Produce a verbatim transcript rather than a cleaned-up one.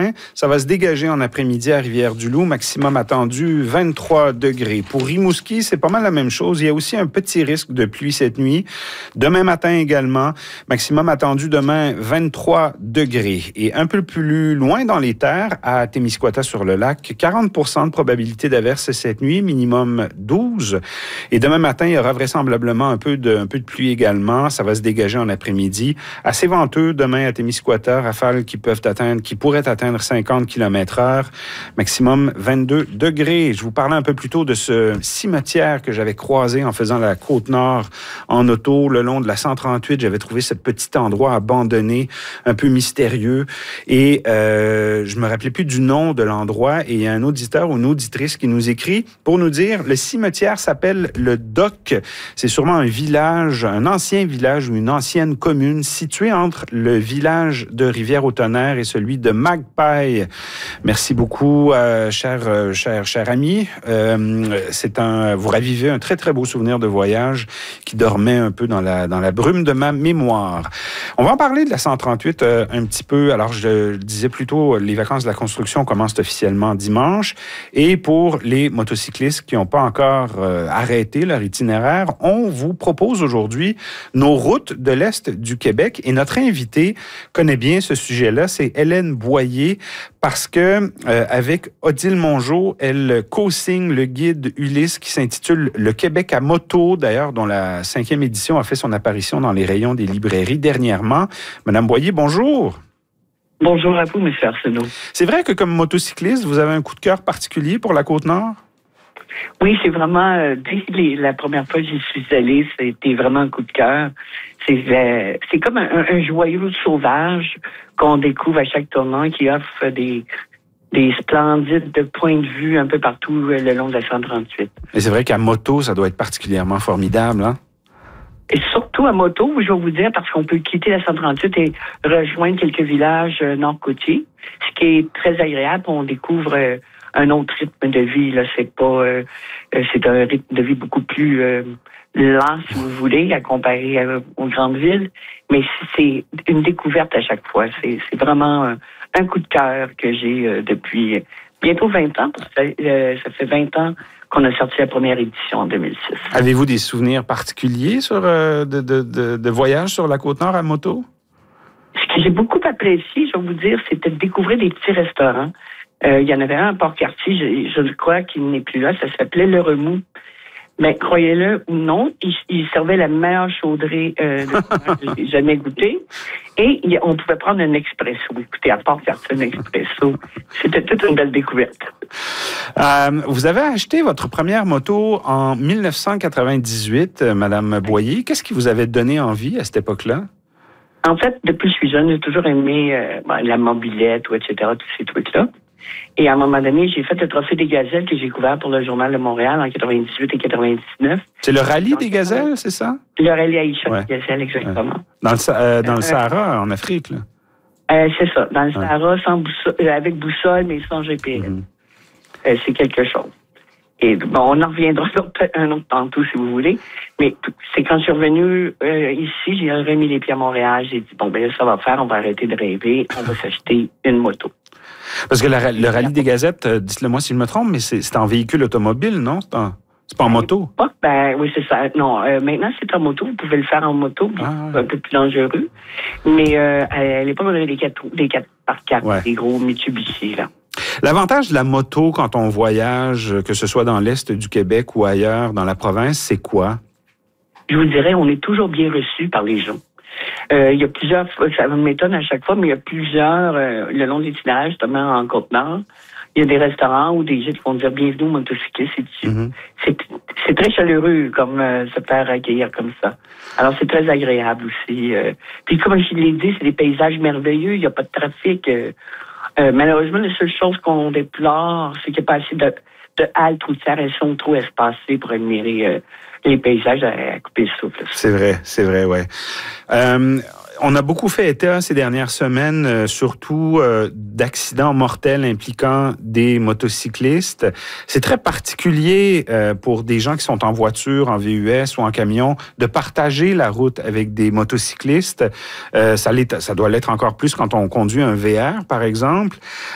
matin. Ça va se dégager en après-midi à Rivière-du-Loup. Maximum attendu vingt-trois degrés. Pour Rimouski, c'est pas mal la même chose. Il y a aussi un petit risque de pluie cette nuit. Demain matin également. Maximum attendu demain vingt-trois degrés. Et un peu plus loin dans les terres, à Témiscouata-sur-le-Lac, quarante pour cent de probabilité d'averse cette nuit, minimum douze. Et demain matin, il y aura vraisemblablement un peu de, un peu de pluie également. Ça va se dégager en après-midi. Assez venteux demain à Témiscouata, rafales qui peuvent atteindre, qui pourraient atteindre cinquante kilomètres heure, maximum vingt-deux degrés. Je vous parlais un peu plus tôt de ce cimetière que j'avais croisé en faisant la Côte-Nord en auto le long de la cent trente-huit. J'avais trouvé ce petit endroit abandonné, un peu mystérieux. Et euh, je me rappelais plus du nom de l'endroit. Et il y a un auditeur ou une auditrice qui nous écrit pour nous dire le cimetière s'appelle le Doc. C'est sûrement un village, un ancien village ou une ancienne commune située entre le village de Rivière-au-Tonnerre et celui de Magpie. Merci beaucoup, euh, cher, euh, cher, cher ami. Euh, c'est un, vous ravivez un très, très beau souvenir de voyage qui dormait un peu dans la, dans la brume de ma mémoire. On va en parler de la cent trente-huit euh, un petit peu. Alors, je disais plutôt, les vacances de la construction commencent officiellement dimanche. Et pour les motocyclistes qui n'ont pas encore euh, arrêté leur itinéraire, on vous propose aujourd'hui nos routes de l'Est du Québec. Et notre invitée connaît bien ce sujet-là, c'est Hélène Boyer, parce que euh, avec Odile Mongeau, elle co-signe le guide Ulysse qui s'intitule Le Québec à moto, d'ailleurs, dont la cinquième édition a fait son apparition dans les rayons des librairies dernièrement. Madame Boyer, bonjour. Bonjour à vous, M. Arsenault. C'est vrai que comme motocycliste, vous avez un coup de cœur particulier pour la Côte-Nord? Oui, c'est vraiment, euh, dès les, la première fois que j'y suis allée, c'était vraiment un coup de cœur. C'est, euh, c'est comme un, un joyau sauvage qu'on découvre à chaque tournant qui offre des, des splendides points de vue un peu partout euh, le long de la cent trente-huit. Et c'est vrai qu'à moto, ça doit être particulièrement formidable, hein? Et surtout à moto, je vais vous dire, parce qu'on peut quitter la cent trente-huit et rejoindre quelques villages euh, nord-côtiers, ce qui est très agréable. On découvre euh, un autre rythme de vie. Là, c'est pas, euh, c'est un rythme de vie beaucoup plus euh, lent, si vous voulez, à comparer à, aux grandes villes. Mais c'est une découverte à chaque fois. C'est, c'est vraiment euh, un coup de cœur que j'ai euh, depuis bientôt vingt ans. Parce que ça, euh, ça fait vingt ans qu'on a sorti la première édition en deux mille six. Avez-vous des souvenirs particuliers sur euh, de, de, de, de voyages sur la Côte-Nord à moto? Ce que j'ai beaucoup apprécié, je vais vous dire, c'était de découvrir des petits restaurants. Euh, il y en avait un à Port-Cartier, je, je crois qu'il n'est plus là, ça s'appelait Le Remous. Mais croyez-le ou non, il, il servait la meilleure chaudrée euh, que j'ai jamais goûté. Et il, on pouvait prendre un expresso. Écoutez, à Port-Cartier, un expresso, c'était toute une belle découverte. Euh, vous avez acheté votre première moto en dix-neuf cent quatre-vingt-dix-huit, euh, Madame Boyer. Qu'est-ce qui vous avait donné envie à cette époque-là? En fait, depuis que je suis jeune, j'ai toujours aimé euh, ben, la mobilette, ou et cetera, tous ces trucs-là. Et à un moment donné, j'ai fait le Trophée des Gazelles que j'ai couvert pour le Journal de Montréal en quatre-vingt-dix-huit et quatre-vingt-dix-neuf. C'est le rallye des Gazelles, c'est ça? Le rallye Aïcha ouais. des Gazelles, exactement. Ouais. Dans, le, euh, dans le Sahara, en Afrique, là? Euh, c'est ça, dans le ouais. Sahara, sans boussole, euh, avec boussole, mais sans G P S. Mm-hmm. Euh, c'est quelque chose. Et bon, on en reviendra un autre tantôt, si vous voulez. Mais c'est quand je suis revenu euh, ici, j'ai remis les pieds à Montréal. J'ai dit, bon, ben là, ça va faire, on va arrêter de rêver, on va s'acheter une moto. Parce que la, le rallye des gazettes, euh, dites-le moi si je me trompe, mais c'est, c'est en véhicule automobile, non? C'est, en, c'est pas en moto? Ah, ben oui, c'est ça. Non, euh, maintenant, c'est en moto. Vous pouvez le faire en moto, ah, c'est ouais. un peu plus dangereux. Mais euh, à l'époque, on avait des quatre, des quatre par quatre, ouais. des gros Mitsubishi, là. L'avantage de la moto quand on voyage, que ce soit dans l'Est du Québec ou ailleurs, dans la province, c'est quoi? Je vous dirais, on est toujours bien reçu par les gens. Euh, il y a plusieurs, ça m'étonne à chaque fois, mais il y a plusieurs, euh, le long de l'itinéraire, justement, en Côte-Nord, il y a des restaurants ou des gîtes qui vont dire « Bienvenue aux motocyclistes ». C'est, mm-hmm. c'est, c'est très chaleureux comme euh, se faire accueillir comme ça. Alors, c'est très agréable aussi. Euh. Puis, comme je l'ai dit, c'est des paysages merveilleux, il n'y a pas de trafic. Euh, euh, malheureusement, la seule chose qu'on déplore, c'est qu'il n'y a pas assez de, de haltes routières, elles sont trop espacées pour admirer euh, les paysages à, à couper le souffle. C'est vrai, c'est vrai, ouais. Euh, on a beaucoup fait état ces dernières semaines, euh, surtout euh, d'accidents mortels impliquant des motocyclistes. C'est très particulier euh, pour des gens qui sont en voiture, en V U S ou en camion, de partager la route avec des motocyclistes. Euh, ça, l'est, ça doit l'être encore plus quand on conduit un V R, par exemple.